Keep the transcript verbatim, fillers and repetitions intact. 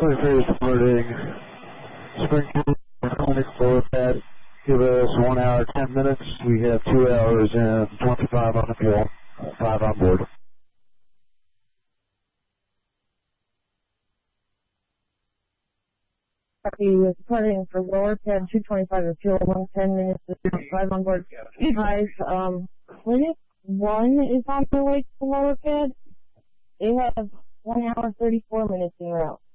twenty-three reporting. Springfield, clinic lower pad. Give us one hour, ten minutes. We have two hours and twenty-five on the fuel. Five on board. Copy with departing for lower pad two twenty-five of fuel, one ten minutes, five on board. Five, um, clinic one is on their way to the lower pad. They have one hour, thirty-four minutes en route.